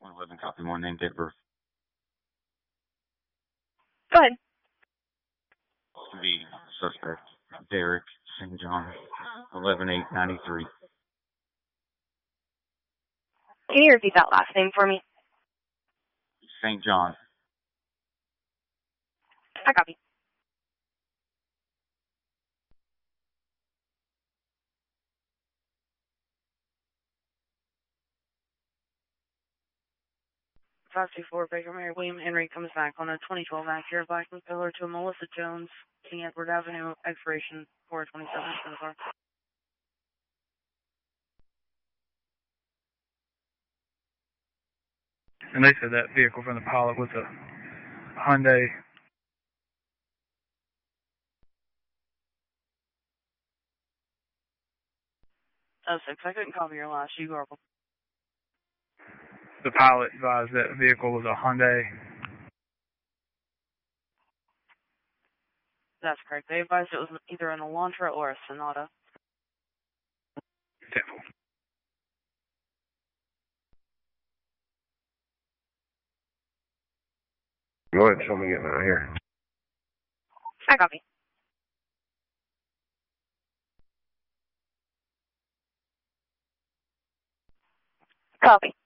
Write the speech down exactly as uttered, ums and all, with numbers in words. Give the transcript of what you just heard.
one eleven, copy one, name, date of birth. Go ahead. The suspect, Derek Saint John, eleven eight ninety-three. Can you repeat that last name for me? Saint John. I copy. five two four Baker Mary William Henry comes back on a twenty twelve Acura Black with pillar to Melissa Jones, King Edward Avenue, expiration four twenty-seven in the car. And they said that vehicle from the pilot was a Hyundai. Oh six, I couldn't copy your last. You garbled. The pilot advised that vehicle was a Hyundai. That's correct. They advised it was either an Elantra or a Sonata. Simple. Go ahead and show me getting out of here. I copy. Copy.